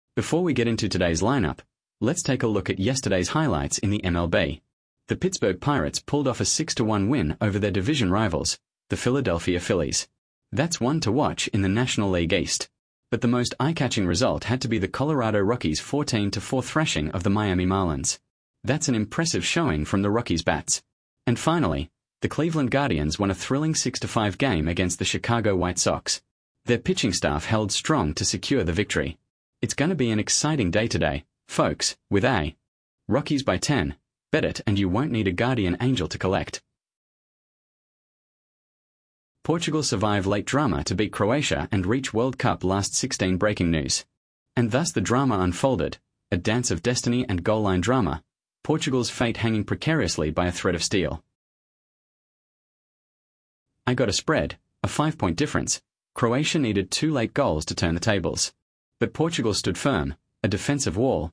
Before we get into today's lineup, let's take a look at yesterday's highlights in the MLB. The Pittsburgh Pirates pulled off a 6-1 win over their division rivals, the Philadelphia Phillies. That's one to watch in the National League East. But the most eye-catching result had to be the Colorado Rockies' 14-4 thrashing of the Miami Marlins. That's an impressive showing from the Rockies' bats. And finally, the Cleveland Guardians won a thrilling 6-5 game against the Chicago White Sox. Their pitching staff held strong to secure the victory. It's going to be an exciting day today, folks, with a Rockies by 10. Bet it and you won't need a guardian angel to collect. Portugal survive late drama to beat Croatia and reach World Cup last 16 breaking news. And thus the drama unfolded, a dance of destiny and goal line drama, Portugal's fate hanging precariously by a thread of steel. I got a spread, a 5-point difference. Croatia needed 2 late goals to turn the tables. But Portugal stood firm, a defensive wall,